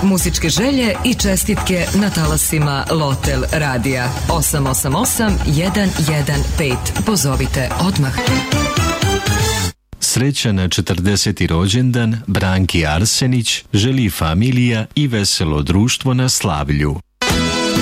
Muzičke želje i čestitke na talasima Lotel radija 888-115. Pozovite odmah. Srećan 40. rođendan Branki Arsenić želi familija i veselo društvo na slavlju.